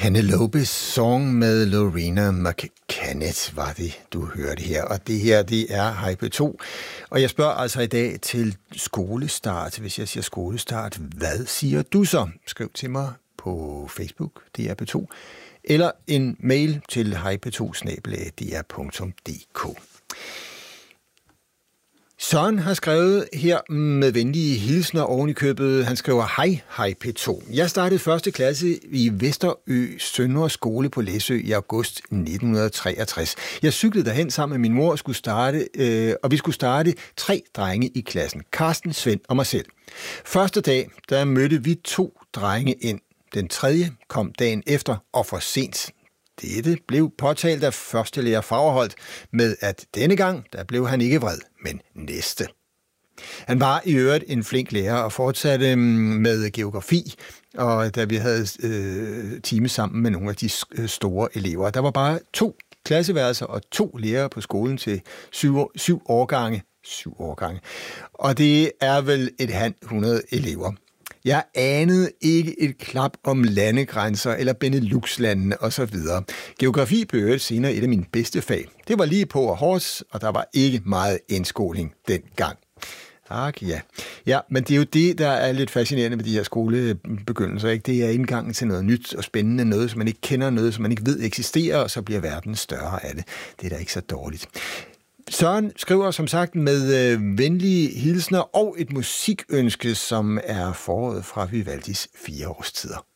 Penelopes Song med Lorena McKennett var det, du hørte her. Og det her, det er HP2. Og jeg spørger altså i dag til skolestart. Hvis jeg siger skolestart, hvad siger du så? Skriv til mig på Facebook, DR P2, eller en mail til hp2@dr.dk. Søren har skrevet her med venlige hilsner oven i købet. Han skriver, hej P2. Jeg startede første klasse i Vesterø Søndre Skole på Læsø i august 1963. Jeg cyklede derhen sammen med min mor og vi skulle starte 3 drenge i klassen. Karsten, Svend og mig selv. Første dag, der mødte vi 2 drenge ind. Den tredje kom dagen efter og for sent. Dette blev påtalt af førstelærer Fagerholt med, at denne gang, der blev han ikke vred, men næste. Han var i øvrigt en flink lærer og fortsatte med geografi, og da vi havde time sammen med nogle af de store elever. Der var bare 2 klasseværelser og 2 lærere på skolen til 7 årgange. 7 årgange. Og det er vel 100 elever. Jeg anede ikke et klap om landegrænser eller Benelux-landene osv. Geografi blev senere et af mine bedste fag. Det var lige på og hårdt, og der var ikke meget indskoling dengang. Ja. Ja, men det er jo det, der er lidt fascinerende med de her skolebegyndelser, ikke? Det er indgangen til noget nyt og spændende, noget, som man ikke kender, noget, som man ikke ved eksisterer, og så bliver verden større af det. Det er da ikke så dårligt. Søren skriver som sagt med venlige hilsner og et musikønske, som er foråret fra Vivaldis 4 årstider.